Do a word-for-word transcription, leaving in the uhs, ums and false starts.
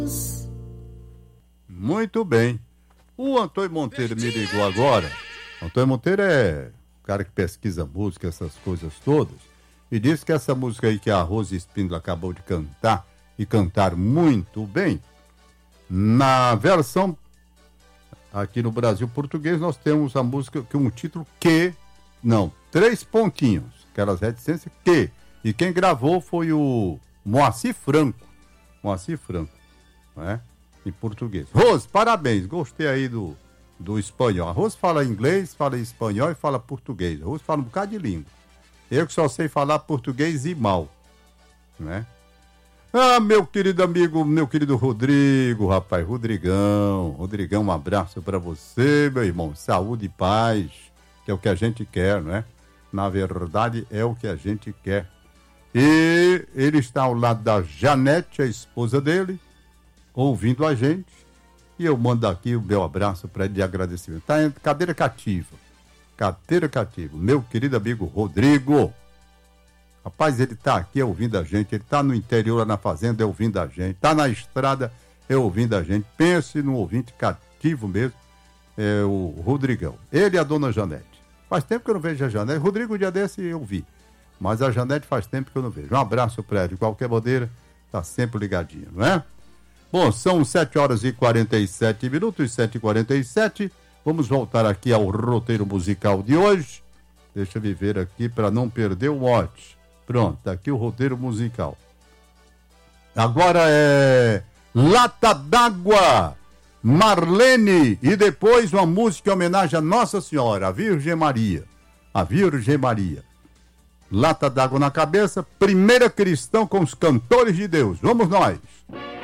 Muito bem. O Antônio Monteiro me ligou agora. O Antônio Monteiro é o cara que pesquisa música, essas coisas todas, e disse que essa música aí que a Rose Espíndola acabou de cantar, e cantar muito bem, na versão aqui no Brasil português, nós temos a música com um título que, não, três pontinhos, aquelas reticências que, e quem gravou foi o Moacir Franco, Moacir Franco, né, em português. Rose, parabéns, gostei aí do, do espanhol. A Rose fala inglês, fala espanhol e fala português. A Rose fala um bocado de língua. Eu que só sei falar português e mal, né? Ah, meu querido amigo, meu querido Rodrigo, rapaz, Rodrigão, Rodrigão, um abraço pra você, meu irmão, saúde e paz, que é o que a gente quer, não é? Na verdade, é o que a gente quer. E ele está ao lado da Janete, a esposa dele, ouvindo a gente, e eu mando aqui o meu abraço para ele de agradecimento. Tá em cadeira cativa, cadeira cativa, meu querido amigo Rodrigo. Rapaz, ele tá aqui ouvindo a gente, ele tá no interior, lá na fazenda, é ouvindo a gente, tá na estrada, é ouvindo a gente. Pense no ouvinte cativo mesmo, é o Rodrigão. Ele e a dona Janete. Faz tempo que eu não vejo a Janete. Rodrigo, um dia desse eu vi, mas a Janete faz tempo que eu não vejo. Um abraço para ela, de qualquer maneira, tá sempre ligadinho, não é? Bom, são sete horas e quarenta e sete minutos, sete e quarenta e sete. Vamos voltar aqui ao roteiro musical de hoje. Deixa eu ver aqui para não perder o mote. Pronto, tá aqui o roteiro musical. Agora é Lata d'Água, Marlene, e depois uma música em homenagem a Nossa Senhora, a Virgem Maria. A Virgem Maria. Lata d'Água na cabeça, primeira cristão com os cantores de Deus. Vamos nós!